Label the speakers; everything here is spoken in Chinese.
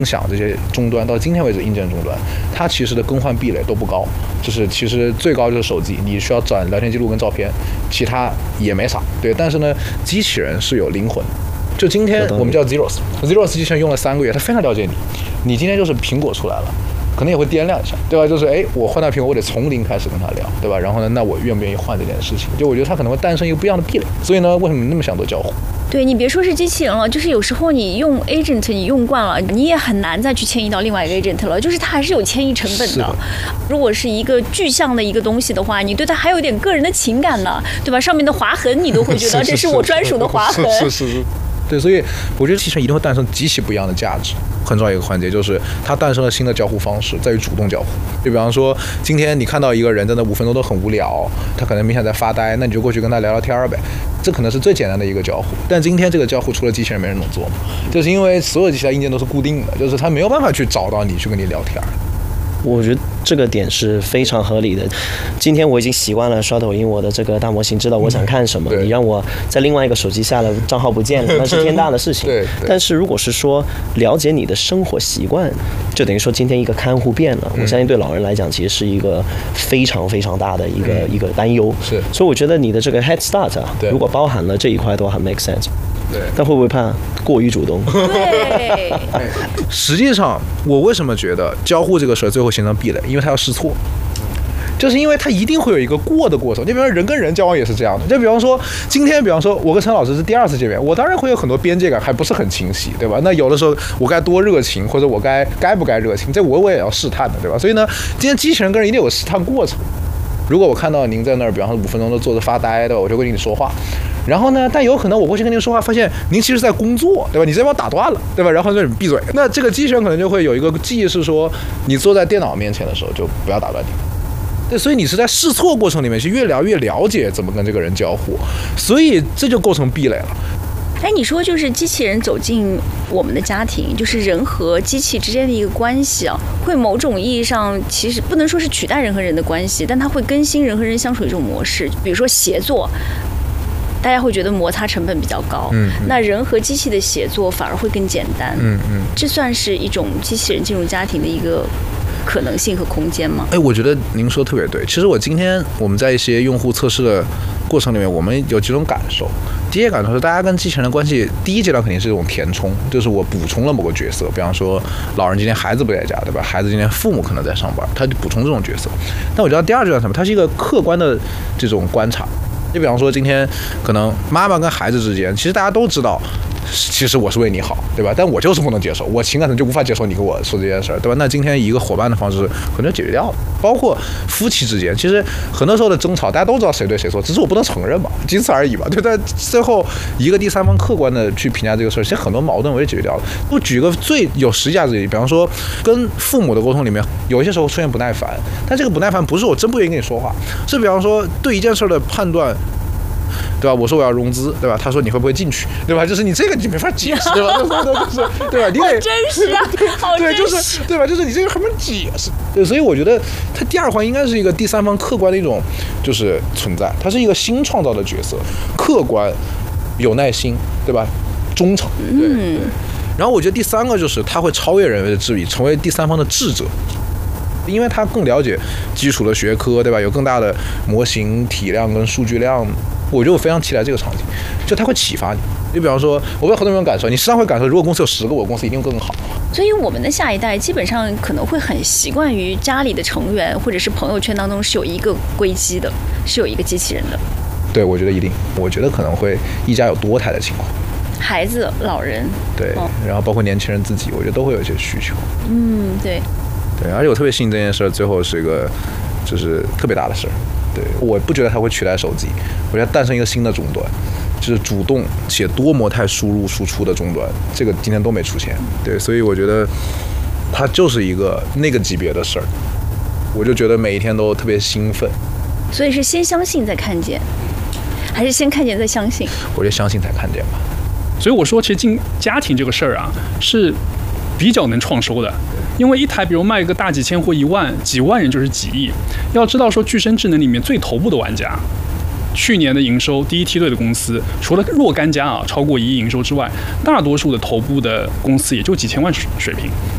Speaker 1: 享这些终端到今天为止，硬件终端它其实的更换壁垒都不高，就是其实最高就是手机，你需要转聊天记录跟照片，其他也没啥。对，但是呢，机器人是有灵魂。就今天我们叫 Zeros 机器人用了3个月，它非常了解你。你今天就是苹果出来了，可能也会掂量一下，对吧？就是我换到苹果，我得从零开始跟他聊，对吧？然后呢，那我愿不愿意换这件事情？就我觉得它可能会诞生一个不一样的壁垒。所以呢，为什么那么想做交互？
Speaker 2: 对，你别说是机器人了，就是有时候你用 agent 你用惯了，你也很难再去迁移到另外一个 agent 了，就是它还是有迁移成本的。如果是一个具象的一个东西的话，你对它还有点个人的情感呢，对吧？上面的划痕你都会觉得这是我专属的划痕。
Speaker 1: 是。对，所以我觉得机器人一定会诞生极其不一样的价值。很重要一个环节就是它诞生了新的交互方式，在于主动交互。就比方说，今天你看到一个人在那5分钟都很无聊，他可能明显在发呆，那你就过去跟他聊聊天呗。这可能是最简单的一个交互。但今天这个交互除了机器人没人能做，就是因为所有机器人硬件都是固定的，就是他没有办法去找到你去跟你聊天。
Speaker 3: 我觉得这个点是非常合理的。今天我已经习惯了刷抖音，我的这个大模型知道我想看什么，你让我在另外一个手机下了账号不见了，那是天大的事情。
Speaker 1: 对。
Speaker 3: 但是如果是说了解你的生活习惯，就等于说今天一个看护变了，我相信对老人来讲其实是一个非常非常大的一个担忧。
Speaker 1: 是。
Speaker 3: 所以我觉得你的这个 head start 如果包含了这一块都很 make sense。
Speaker 1: 对，
Speaker 3: 但会不会怕过于主动？
Speaker 2: 对，
Speaker 1: 实际上我为什么觉得交互这个事儿最后形成壁垒？因为它要试错，就是因为它一定会有一个过的过程。就比方说人跟人交往也是这样的，就比方说今天，比方说我跟陈老师是第2次见面，我当然会有很多边界感还不是很清晰，对吧？那有的时候我该多热情，或者我该不该热情，这我也要试探的，对吧？所以呢，今天机器人跟人一定有试探过程。如果我看到您在那儿，比方说5分钟都坐着发呆的，我就会跟你说话。然后呢，但有可能我过去跟您说话，发现您其实在工作，对吧？你这把我打断了，对吧？然后就你闭嘴。那这个机器人可能就会有一个记忆是说，你坐在电脑面前的时候就不要打断你。对，所以你是在试错过程里面是越聊越了解怎么跟这个人交互，所以这就构成壁垒了。
Speaker 2: 你说就是机器人走进我们的家庭，就是人和机器之间的一个关系啊，会某种意义上其实不能说是取代人和人的关系，但它会更新人和人相处的一种模式。比如说协作，大家会觉得摩擦成本比较高，那人和机器的协作反而会更简单。这算是一种机器人进入家庭的一个可能性和空间吗？
Speaker 1: 我觉得您说特别对。其实今天我们在一些用户测试的过程里面，我们有几种感受。第一个感受是大家跟机器人的关系，第一阶段肯定是一种填充，就是我补充了某个角色，比方说老人今天孩子不在家，对吧？孩子今天父母可能在上班，他就补充这种角色。但我觉得第二阶段什么？它是一个客观的这种观察。就比方说今天可能妈妈跟孩子之间，其实大家都知道，其实我是为你好，对吧？但我就是不能接受，我情感上就无法接受你跟我说这件事儿，对吧？那今天以一个伙伴的方式可能就解决掉了。包括夫妻之间，其实很多时候的争吵，大家都知道谁对谁错，只是我不能承认嘛，仅此而已嘛。对，但最后一个第三方客观的去评价这个事儿，其实很多矛盾我也解决掉了。我举个最有实价值的，比方说跟父母的沟通里面，有些时候出现不耐烦，但这个不耐烦不是我真不愿意跟你说话，是比方说对一件事的判断。对吧？我说我要融资，对吧？他说你会不会进去，对吧？就是你这个你没法解释，对吧？就是对吧？你得
Speaker 2: 好真实啊，好真实。
Speaker 1: 对，就是对吧？就是你这个很难解释。对，所以我觉得它第二环应该是一个第三方客观的一种就是存在，它是一个新创造的角色，客观、有耐心，对吧？忠诚，对。然后我觉得第三个就是它会超越人为的智力，成为第三方的智者。因为他更了解基础的学科，对吧？有更大的模型体量跟数据量，我就非常期待这个场景，就它会启发你。就比方说，我不知道很多人有感受，你时常会感受，如果公司有10个，我公司一定更好。
Speaker 2: 所以我们的下一代基本上可能会很习惯于家里的成员或者是朋友圈当中是有一个硅基的，是有一个机器人的。
Speaker 1: 对，我觉得一定，我觉得可能会一家有多台的情况。
Speaker 2: 孩子、老人，
Speaker 1: 对，然后包括年轻人自己，我觉得都会有一些需求。
Speaker 2: 对。
Speaker 1: 对，而且我特别信这件事，最后是一个就是特别大的事儿。对，我不觉得它会取代手机，我觉得诞生一个新的终端，就是主动且多模态输入输出的终端，这个今天都没出现。对，所以我觉得它就是一个那个级别的事儿，我就觉得每一天都特别兴奋。
Speaker 2: 所以是先相信再看见，还是先看见再相信？
Speaker 1: 我觉得相信才看见吧。
Speaker 4: 所以我说，其实进家庭这个事儿啊，是比较能创收的。因为一台比如卖个大几千或1万、几万人就是几亿。要知道说，具身智能里面最头部的玩家，去年的营收第一梯队的公司，除了若干家超过1亿营收之外，大多数的头部的公司也就几千万水平。